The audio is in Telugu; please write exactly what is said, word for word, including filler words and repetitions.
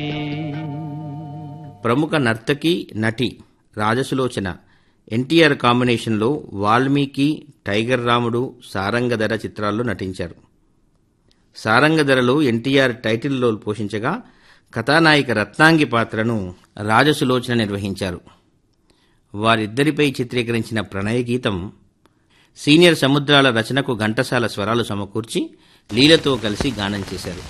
ప్రముఖ నర్తకి నటి రాజసులోచన ఎన్టీఆర్ కాంబినేషన్లో వాల్మీకి, టైగర్ రాముడు, సారంగధర చిత్రాల్లో నటించారు. సారంగధరలో ఎన్టీఆర్ టైటిల్ రోల్ పోషించగా కథానాయిక రత్నాంగి పాత్రను రాజసులోచన నిర్వహించారు. వారిద్దరిపై చిత్రీకరించిన ప్రణయ గీతం సీనియర్ సముద్రాల రచనకు ఘంటసాల స్వరాలు సమకూర్చి లీలతో కలిసి గానం చేశారు.